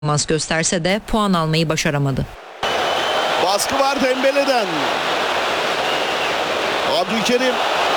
performans gösterse de puan almayı başaramadı. Baskı var Dembele'den. Abdülkerim.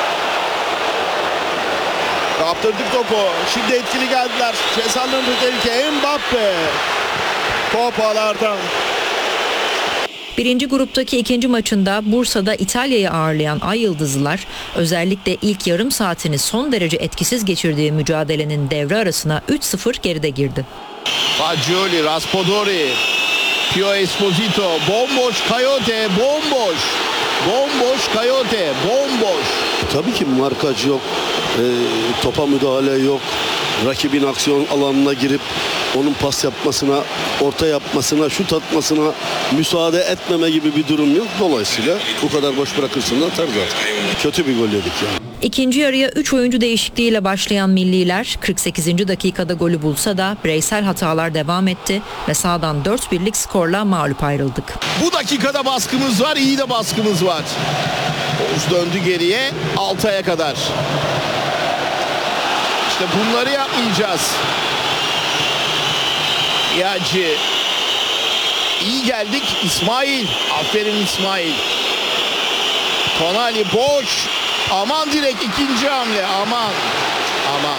Kaptırdık topu. Şimdi etkili geldiler. Cezalarında tehlike. Mbappe. Top ağlardan. Birinci gruptaki ikinci maçında Bursa'da İtalya'yı ağırlayan Ay Yıldızlılar özellikle ilk yarım saatini son derece etkisiz geçirdiği mücadelenin devre arasına 3-0 geride girdi. Fagioli, Raspadori, Pio Esposito, bomboş Coyote, bomboş. Bomboş Coyote, bomboş. Tabii ki markaj yok, topa müdahale yok. Rakibin aksiyon alanına girip onun pas yapmasına, orta yapmasına, şut atmasına müsaade etmeme gibi bir durum yok. Dolayısıyla bu kadar boş bırakırsın da atar zaten. Kötü bir gol yedik yani. İkinci yarıya 3 oyuncu değişikliğiyle başlayan milliler 48. dakikada golü bulsa da bireysel hatalar devam etti ve sahadan 4-1'lik skorla mağlup ayrıldık. Bu dakikada baskımız var, iyi de baskımız var. Oğuz döndü geriye Altay'a kadar. İşte bunları yapmayacağız. Yacı. İyi geldik İsmail. Aferin İsmail. Tonali boş. Aman direkt ikinci hamle. Aman. Aman.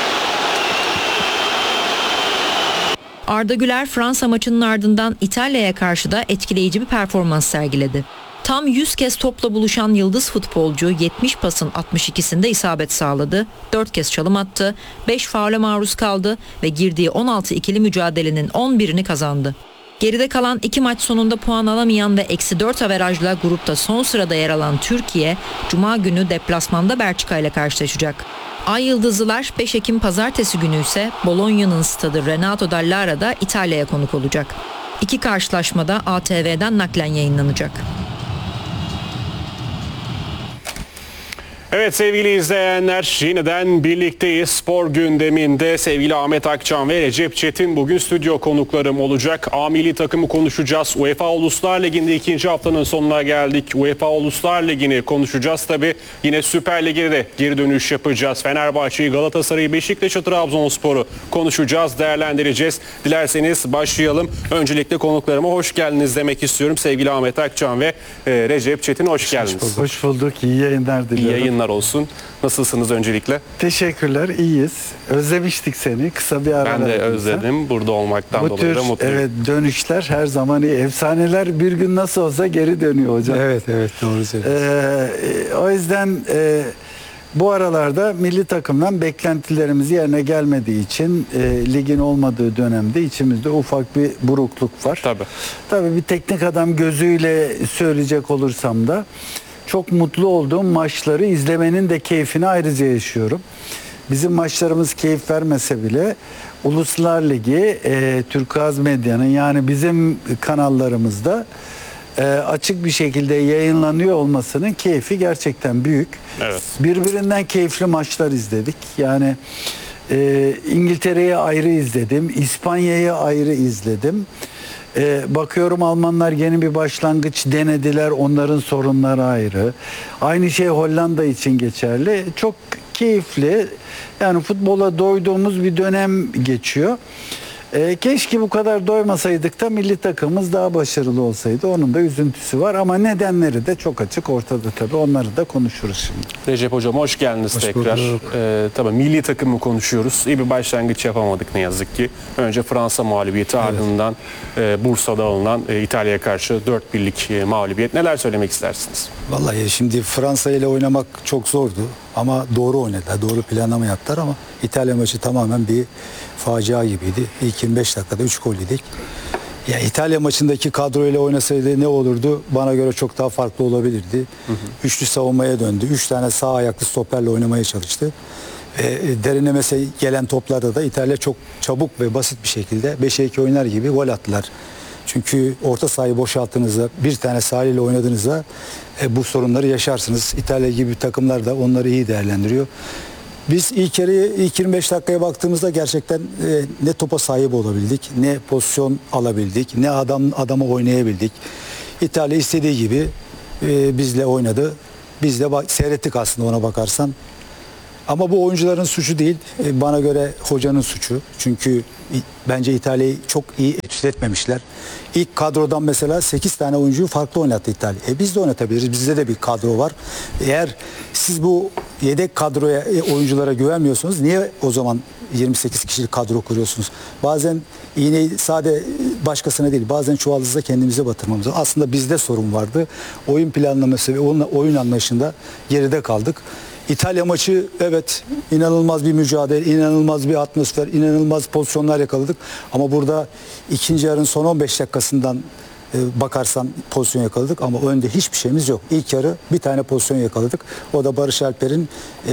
Arda Güler Fransa maçının ardından İtalya'ya karşı da etkileyici bir performans sergiledi. Tam 100 kez topla buluşan yıldız futbolcu 70 pasın 62'sinde isabet sağladı, 4 kez çalım attı, 5 faule maruz kaldı ve girdiği 16 ikili mücadelenin 11'ini kazandı. Geride kalan 2 maç sonunda puan alamayan ve -4 averajla grupta son sırada yer alan Türkiye, Cuma günü deplasmanda Belçika ile karşılaşacak. Ay Yıldızlılar 5 Ekim Pazartesi günü ise Bologna'nın stadı Renato Dallara'da İtalya'ya konuk olacak. İki karşılaşmada ATV'den naklen yayınlanacak. Evet sevgili izleyenler, yeniden birlikteyiz. Spor gündeminde sevgili Ahmet Akçan ve Recep Çetin bugün stüdyo konuklarım olacak. A milli takımı konuşacağız. UEFA Uluslar Ligi'nde ikinci haftanın sonuna geldik. UEFA Uluslar Ligi'ni konuşacağız. Tabi yine Süper Lig'e de geri dönüş yapacağız. Fenerbahçe'yi, Galatasaray'ı, Beşiktaş'ı, Trabzonspor'u konuşacağız, değerlendireceğiz. Dilerseniz başlayalım. Öncelikle konuklarıma hoş geldiniz demek istiyorum. Sevgili Ahmet Akçan ve Recep Çetin hoş geldiniz. Hoş bulduk. İyi yayınlar diliyorum. İyi yayınlar olsun. Nasılsınız öncelikle? Teşekkürler. İyiyiz. Özlemiştik seni. Kısa bir ara. Ben de özledim. Burada olmaktan dolayı da mutluyum. Evet, dönüşler her zaman iyi. Efsaneler bir gün nasıl olsa geri dönüyor hocam. Evet doğru söylüyorsun. O yüzden bu aralarda milli takımdan beklentilerimiz yerine gelmediği için ligin olmadığı dönemde içimizde ufak bir burukluk var. Tabii bir teknik adam gözüyle söyleyecek olursam da çok mutlu olduğum maçları izlemenin de keyfini ayrıca yaşıyorum. Bizim maçlarımız keyif vermese bile Uluslar Ligi, Turkuaz Medya'nın yani bizim kanallarımızda açık bir şekilde yayınlanıyor olmasının keyfi gerçekten büyük. Evet. Birbirinden keyifli maçlar izledik. Yani İngiltere'yi ayrı izledim, İspanya'yı ayrı izledim. Bakıyorum Almanlar yeni bir başlangıç denediler, onların sorunları ayrı. Aynı şey Hollanda için geçerli. Çok keyifli, yani futbola doyduğumuz bir dönem geçiyor. Keşke bu kadar doymasaydık da milli takımımız daha başarılı olsaydı. Onun da üzüntüsü var ama nedenleri de çok açık ortada tabii. Onları da konuşuruz şimdi. Recep Hocam hoş geldiniz tekrar. Tabii milli takımı konuşuyoruz. İyi bir başlangıç yapamadık ne yazık ki. Önce Fransa mağlubiyeti, ardından Bursa'da alınan İtalya'ya karşı 4-1'lik mağlubiyet. Neler söylemek istersiniz? Vallahi şimdi Fransa ile oynamak çok zordu ama doğru oynadılar, doğru planlama yaptılar ama İtalya maçı tamamen bir facia gibiydi. İlk 25 dakikada 3 gol yedik. Ya İtalya maçındaki kadroyla oynasaydı ne olurdu? Bana göre çok daha farklı olabilirdi. Üçlü savunmaya döndü. 3 tane sağ ayaklı stoperle oynamaya çalıştı. Derinlemese gelen toplarda da İtalya çok çabuk ve basit bir şekilde 5'e 2 oynar gibi gol attılar. Çünkü orta sahayı boşalttığınızda, bir tane sahayla oynadığınızda bu sorunları yaşarsınız. İtalya gibi takımlar da onları iyi değerlendiriyor. Biz ilk 25 dakikaya baktığımızda gerçekten ne topa sahip olabildik, ne pozisyon alabildik, ne adama oynayabildik. İtalya istediği gibi bizle oynadı. Biz de seyrettik aslında ona bakarsan. Ama bu oyuncuların suçu değil. Bana göre hocanın suçu. Çünkü bence İtalya'yı çok iyi etüt etmemişler. İlk kadrodan mesela 8 tane oyuncuyu farklı oynattı İtalya. Biz de oynatabiliriz. Bizde de bir kadro var. Eğer siz bu yedek kadroya, oyunculara güvenmiyorsunuz, niye o zaman 28 kişilik kadro kuruyorsunuz? Bazen iğneyi sade başkasına değil, bazen çuvaldızla kendimize batırmamız lazım. Aslında bizde sorun vardı. Oyun planlaması ve oyun anlayışında geride kaldık. İtalya maçı, evet, inanılmaz bir mücadele, inanılmaz bir atmosfer, inanılmaz pozisyonlar yakaladık. Ama burada ikinci yarının son 15 dakikasından bakarsan pozisyon yakaladık ama önde hiçbir şeyimiz yok. İlk yarı bir tane pozisyon yakaladık. O da Barış Alper'in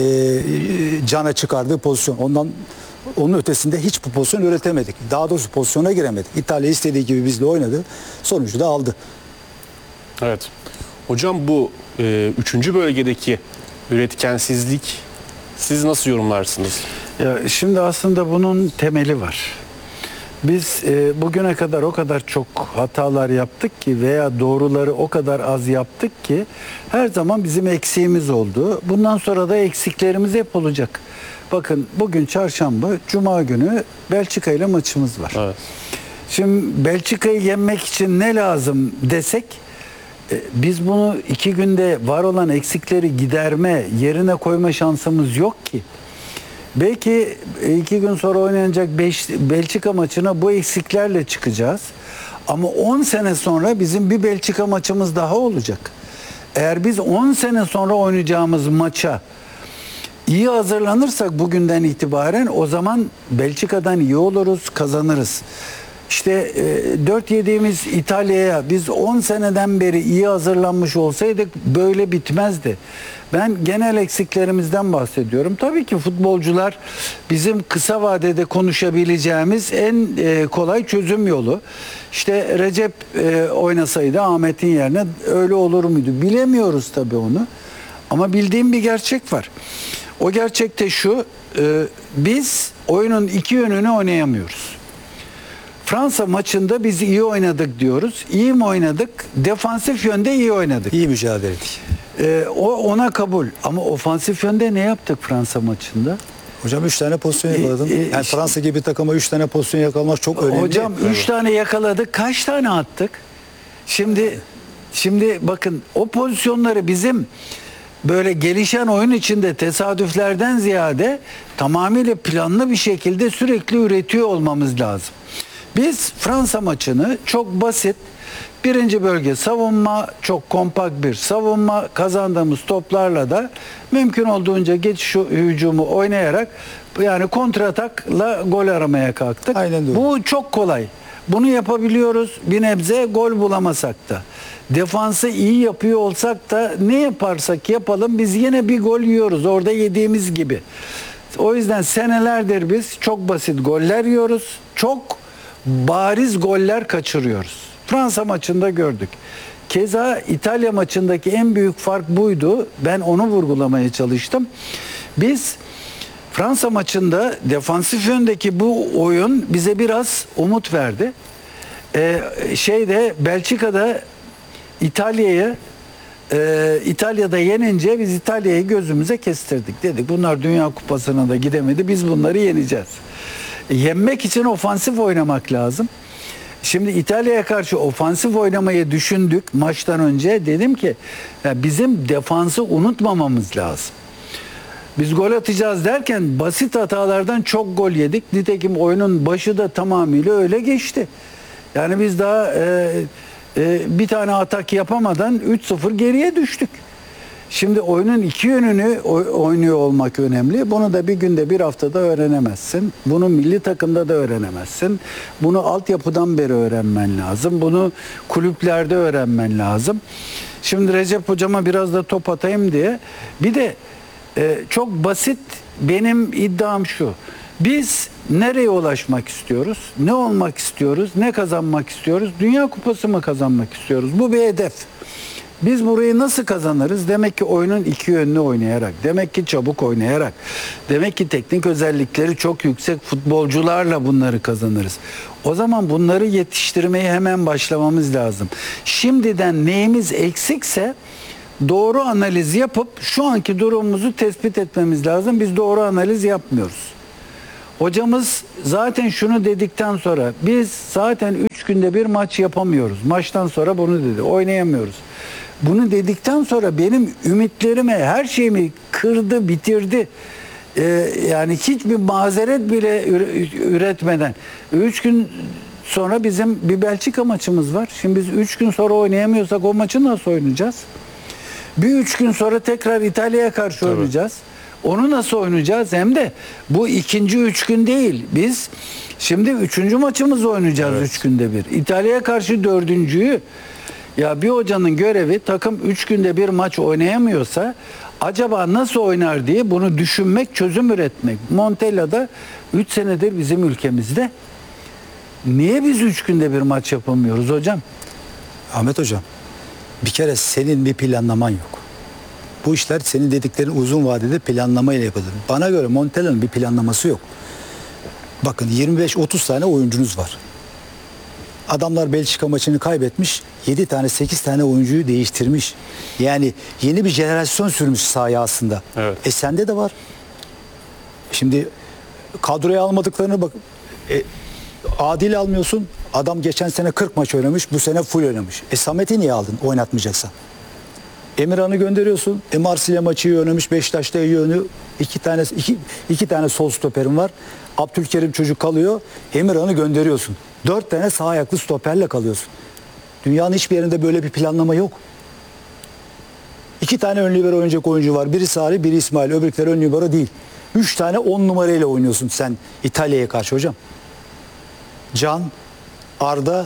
cana çıkardığı pozisyon. Onun ötesinde hiçbir pozisyon üretemedik. Daha doğrusu pozisyona giremedik. İtalya istediği gibi bizle oynadı. Sonucu da aldı. Evet. Hocam bu 3. bölgedeki üretkensizlik siz nasıl yorumlarsınız? Ya şimdi aslında bunun temeli var. Biz bugüne kadar o kadar çok hatalar yaptık ki veya doğruları o kadar az yaptık ki her zaman bizim eksiğimiz oldu. Bundan sonra da eksiklerimiz hep olacak. Bakın bugün çarşamba, cuma günü Belçika ile maçımız var. Evet. Şimdi Belçika'yı yenmek için ne lazım desek, biz bunu 2 günde var olan eksikleri giderme, yerine koyma şansımız yok ki. Belki 2 gün sonra oynanacak Belçika maçına bu eksiklerle çıkacağız. Ama 10 sene sonra bizim bir Belçika maçımız daha olacak. Eğer biz 10 sene sonra oynayacağımız maça iyi hazırlanırsak bugünden itibaren, o zaman Belçika'dan iyi oluruz, kazanırız. İşte 4 yediğimiz İtalya'ya biz 10 seneden beri iyi hazırlanmış olsaydık böyle bitmezdi. Ben genel eksiklerimizden bahsediyorum. Tabii ki futbolcular bizim kısa vadede konuşabileceğimiz en kolay çözüm yolu. İşte Recep oynasaydı Ahmet'in yerine öyle olur muydu? Bilemiyoruz tabii onu. Ama bildiğim bir gerçek var. O gerçek de şu: biz oyunun iki yönünü oynayamıyoruz. Fransa maçında biz iyi oynadık diyoruz. İyi mi oynadık? Defansif yönde iyi oynadık. İyi mücadele ettik. Ona kabul. Ama ofansif yönde ne yaptık Fransa maçında? Hocam 3 tane pozisyon yakaladın. Yani Fransa gibi takıma 3 tane pozisyon yakalamak çok önemli. Hocam 3 tane yakaladık. Kaç tane attık? Şimdi bakın, o pozisyonları bizim böyle gelişen oyun içinde tesadüflerden ziyade tamamıyla planlı bir şekilde sürekli üretiyor olmamız lazım. Biz Fransa maçını çok basit, birinci bölge savunma, çok kompakt bir savunma, kazandığımız toplarla da mümkün olduğunca geçiş hücumu oynayarak, yani kontratakla gol aramaya kalktık. Aynen öyle. Bu çok kolay. Bunu yapabiliyoruz bir nebze, gol bulamasak da. Defansı iyi yapıyor olsak da ne yaparsak yapalım biz yine bir gol yiyoruz orada yediğimiz gibi. O yüzden senelerdir biz çok basit goller yiyoruz. Çok bariz goller kaçırıyoruz. Fransa maçında gördük. Keza İtalya maçındaki en büyük fark buydu. Ben onu vurgulamaya çalıştım. Biz Fransa maçında defansif yöndeki bu oyun bize biraz umut verdi. Belçika'da İtalya'da yenince biz İtalya'yı gözümüze kestirdik. Dedik bunlar Dünya Kupası'na da gidemedi. Biz bunları yeneceğiz. Yenmek için ofansif oynamak lazım. Şimdi İtalya'ya karşı ofansif oynamayı düşündük maçtan önce. Dedim ki ya bizim defansı unutmamamız lazım. Biz gol atacağız derken basit hatalardan çok gol yedik. Nitekim oyunun başı da tamamıyla öyle geçti. Yani biz daha bir tane atak yapamadan 3-0 geriye düştük. Şimdi oyunun iki yönünü oynuyor olmak önemli. Bunu da bir günde, bir haftada öğrenemezsin. Bunu milli takımda da öğrenemezsin. Bunu altyapıdan beri öğrenmen lazım. Bunu kulüplerde öğrenmen lazım. Şimdi Recep hocama biraz da top atayım diye. Bir de çok basit, benim iddiam şu: biz nereye ulaşmak istiyoruz? Ne olmak istiyoruz? Ne kazanmak istiyoruz? Dünya Kupası mı kazanmak istiyoruz? Bu bir hedef. Biz burayı nasıl kazanırız? Demek ki oyunun iki yönlü oynayarak, demek ki çabuk oynayarak, demek ki teknik özellikleri çok yüksek futbolcularla bunları kazanırız. O zaman bunları yetiştirmeye hemen başlamamız lazım. Şimdiden neyimiz eksikse doğru analiz yapıp şu anki durumumuzu tespit etmemiz lazım. Biz doğru analiz yapmıyoruz. Hocamız zaten şunu dedikten sonra biz zaten 3 günde bir maç yapamıyoruz. Maçtan sonra bunu dedi. Oynayamıyoruz. Bunu dedikten sonra benim ümitlerimi, her şeyimi kırdı, bitirdi. Yani hiçbir mazeret bile üretmeden. 3 gün sonra bizim bir Belçika maçımız var. Şimdi biz 3 gün sonra oynayamıyorsak o maçı nasıl oynayacağız? Bir 3 gün sonra tekrar İtalya'ya karşı oynayacağız. Onu nasıl oynayacağız? Hem de bu ikinci 3 gün değil. Biz şimdi 3. maçımızı oynayacağız 3 günde bir. İtalya'ya karşı 4.'yü. Ya bir hocanın görevi takım 3 günde bir maç oynayamıyorsa acaba nasıl oynar diye bunu düşünmek, çözüm üretmek. Montella'da 3 senedir bizim ülkemizde. Niye biz 3 günde bir maç yapamıyoruz hocam? Ahmet Hocam, bir kere senin bir planlaman yok. Bu işler senin dediklerin uzun vadede planlamayla yapılır. Bana göre Montella'nın bir planlaması yok. Bakın 25-30 tane oyuncunuz var. Adamlar Belçika maçını kaybetmiş. 7 tane 8 tane oyuncuyu değiştirmiş. Yani yeni bir jenerasyon sürmüş sahaya aslında. Evet. Sende de var. Şimdi kadroya almadıklarını bak. Adil almıyorsun. Adam geçen sene 40 maç oynamış. Bu sene full oynamış. Samet'i niye aldın oynatmayacaksan? Emirhan'ı gönderiyorsun. Marsilya maçı iyi oynamış. Beşiktaş'ta iyi oynuyor. İki tane sol stoperin var. Abdülkerim çocuk kalıyor. Emirhan'ı gönderiyorsun. 4 tane sağ ayaklı stoperle kalıyorsun. Dünyanın hiçbir yerinde böyle bir planlama yok. 2 tane ön libero oynayacak oyuncu var. Biri Salih, biri İsmail. Öbürkleri ön libero değil. 3 tane 10 numarayla oynuyorsun sen İtalya'ya karşı hocam. Can, Arda,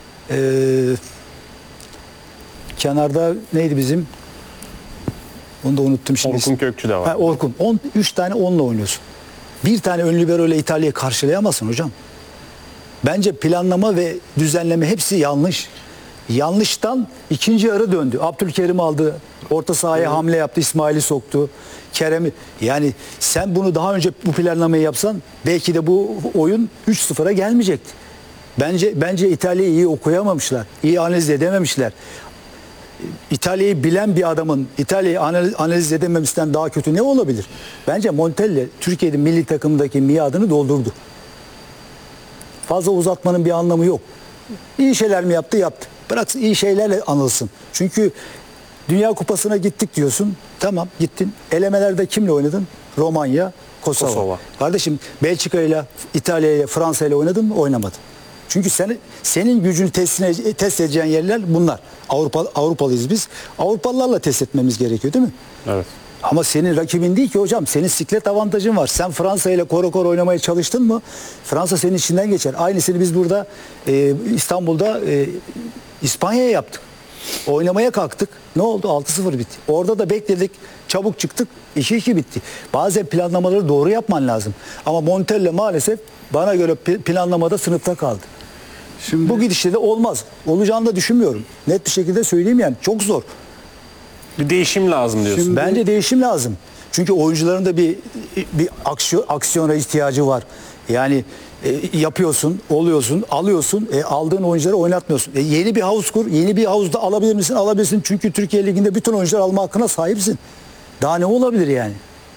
kenarda neydi bizim? Onu da unuttum şimdi. Orkun Kökçü de var. Orkun. 3 tane 10'la oynuyorsun. Bir tane ön libero ile İtalya'yı karşılayamazsın hocam. Bence planlama ve düzenleme hepsi yanlış. Yanlıştan ikinci yarı döndü. Abdülkerim aldı. Orta sahaya hamle yaptı. İsmail'i soktu. Kerem'i. Yani sen bunu daha önce bu planlamayı yapsan belki de bu oyun 3-0'a gelmeyecekti. Bence İtalya'yı iyi okuyamamışlar. İyi analiz edememişler. İtalya'yı bilen bir adamın İtalya'yı analiz edememesinden daha kötü ne olabilir? Bence Montella Türkiye'de milli takımdaki miadını doldurdu. Fazla uzatmanın bir anlamı yok. İyi şeyler mi yaptı? Yaptı. Bıraksın iyi şeylerle anılsın. Çünkü Dünya Kupası'na gittik diyorsun. Tamam gittin. Elemelerde kimle oynadın? Romanya, Kosova. Kardeşim Belçika ile İtalya ile Fransa ile oynadın mı? Oynamadın. Çünkü senin gücünü test edeceğin yerler bunlar. Avrupalıyız biz. Avrupalılarla test etmemiz gerekiyor değil mi? Evet. Ama senin rakibin değil ki hocam. Senin siklet avantajın var. Sen Fransa ile koro oynamaya çalıştın mı? Fransa senin içinden geçer. Aynısını biz burada İstanbul'da İspanya'ya yaptık. Oynamaya kalktık. Ne oldu? 6-0 bitti. Orada da bekledik. Çabuk çıktık. 2-2 bitti. Bazen planlamaları doğru yapman lazım. Ama Montella maalesef bana göre planlamada sınıfta kaldı. Şimdi bu gidişle de olmaz. Olacağını da düşünmüyorum. Net bir şekilde söyleyeyim yani. Çok zor. Bir değişim lazım diyorsun. Bence değişim lazım. Çünkü oyuncuların da bir aksiyona ihtiyacı var. Yani yapıyorsun, oluyorsun, alıyorsun, aldığın oyuncuları oynatmıyorsun. Yeni bir havuz kur, yeni bir havuzda alabilir misin? Alabilirsin. Çünkü Türkiye Ligi'nde bütün oyuncular alma hakkına sahipsin. Daha ne olabilir yani?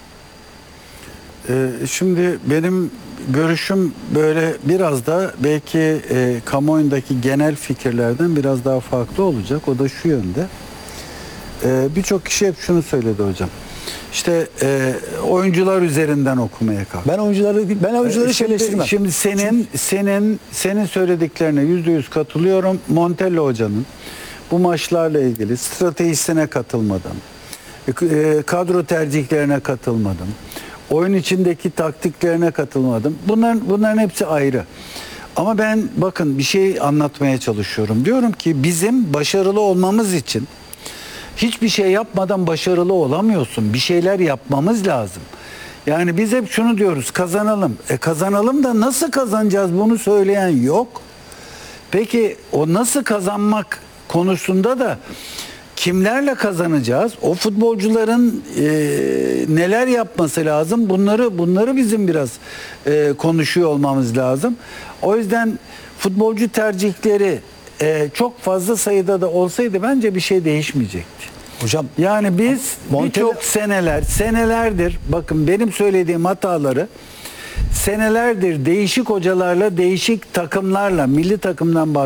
Şimdi benim görüşüm böyle biraz da belki kamuoyundaki genel fikirlerden biraz daha farklı olacak. O da şu yönde. Birçok kişi hep şunu söyledi hocam. İşte oyuncular üzerinden okumaya kalk. Ben oyuncuları şeyleştirmem. Şimdi senin söylediklerine %100 katılıyorum. Montella hocanın bu maçlarla ilgili stratejisine katılmadım. Kadro tercihlerine katılmadım. Oyun içindeki taktiklerine katılmadım. Bunların hepsi ayrı. Ama ben bakın bir şey anlatmaya çalışıyorum. Diyorum ki bizim başarılı olmamız için hiçbir şey yapmadan başarılı olamıyorsun. Bir şeyler yapmamız lazım. Yani biz hep şunu diyoruz, kazanalım. Kazanalım da nasıl kazanacağız bunu söyleyen yok. Peki o nasıl kazanmak konusunda da kimlerle kazanacağız? O futbolcuların neler yapması lazım? Bunları bizim biraz konuşuyor olmamız lazım. O yüzden futbolcu tercihleri çok fazla sayıda da olsaydı bence bir şey değişmeyecekti. Hocam Yani biz Montella- birçok senelerdir bakın benim söylediğim hataları senelerdir değişik hocalarla, değişik takımlarla, milli takımdan bahsediyorum.